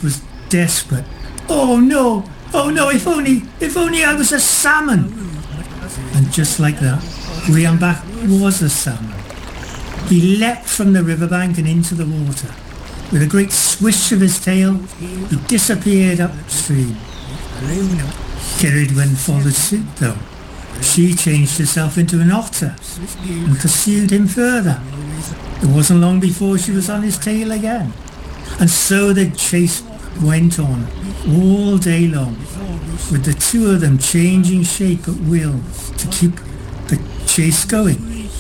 was desperate. Oh no, if only I was a salmon. And just like that, Gwion-bach was a salmon. He leapt from the riverbank and into the water. With a great swish of his tail, he disappeared upstream. Ceridwen followed suit though. She changed herself into an otter and pursued him further. It wasn't long before she was on his tail again. And so the chase went on all day long, with the two of them changing shape at will to keep the chase going.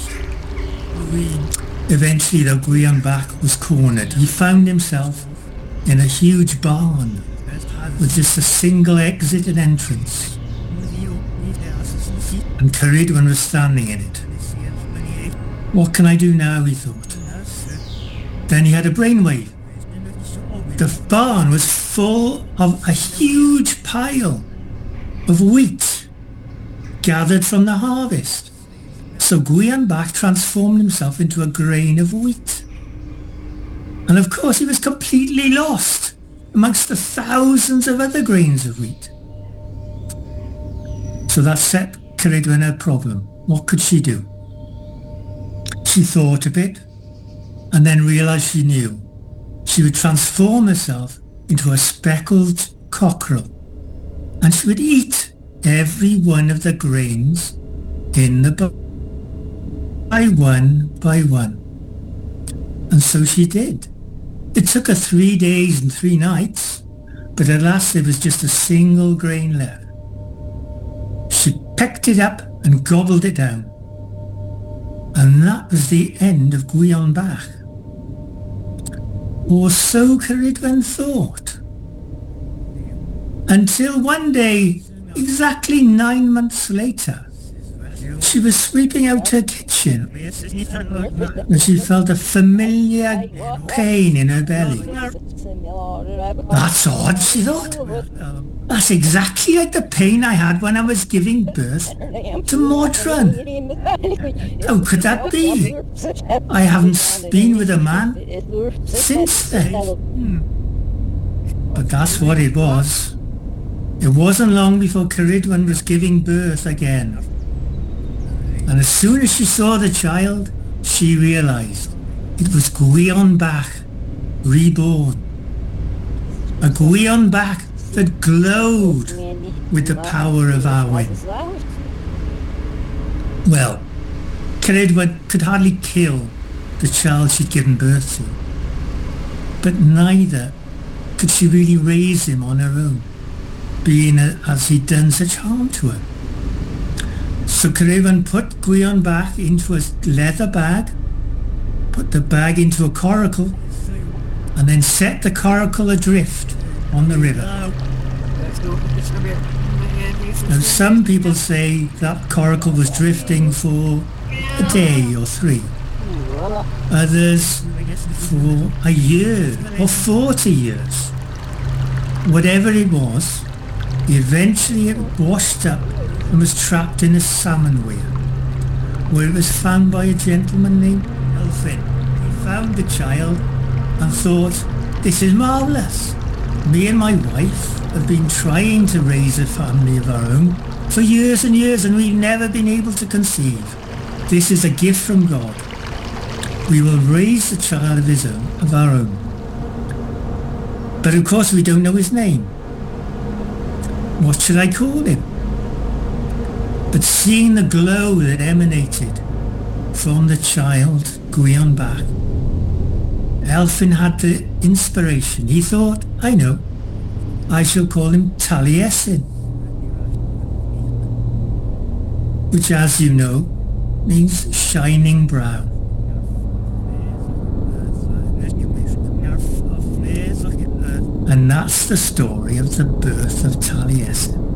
Eventually, though, Gwion-bach was cornered. He found himself in a huge barn with just a single exit and entrance. And Ceridwen was standing in it. What can I do now, he thought. Then he had a brainwave. The barn was full of a huge pile of wheat gathered from the harvest. So Gwion-bach transformed himself into a grain of wheat. And of course he was completely lost amongst the thousands of other grains of wheat. So that set Ceridwen a problem. What could she do? She thought a bit and then realised she knew. She would transform herself into a speckled cockerel and she would eat every one of the grains in the barn. By one. And so she did. It took her 3 days and 3 nights, but at last there was just a single grain left. She picked it up and gobbled it down. And that was the end of Gwion-bach. Or so Ceridwen thought. Until one day, exactly 9 months later, she was sweeping out her kitchen and she felt a familiar pain in her belly. That's odd, she thought. That's exactly like the pain I had when I was giving birth to Modron. How could that be? I haven't been with a man since then. But that's what it was. It wasn't long before Ceridwen was giving birth again. And as soon as she saw the child, she realised it was Gwion-bach reborn. A Gwion-bach that glowed with the power of Arwen. Well, Ceridwen could hardly kill the child she'd given birth to, but neither could she really raise him on her own, being as he'd done such harm to her. So Ceridwen put Gwion-bach into a leather bag, put the bag into a coracle, and then set the coracle adrift on the river. Now some people say that coracle was drifting for a day or 3. Others for a year or 40 years. Whatever it was, eventually it washed up and was trapped in a salmon weir, where it was found by a gentleman named Elfyn. He found the child and thought, this is marvellous. Me and my wife have been trying to raise a family of our own for years and years, and we've never been able to conceive. This is a gift from God. We will raise the child of our own. But of course we don't know his name. What should I call him? But seeing the glow that emanated from the child, Gwion-bach, Elfyn had the inspiration. He thought, I know, I shall call him Taliesin, which, as you know, means shining brow. And that's the story of the birth of Taliesin.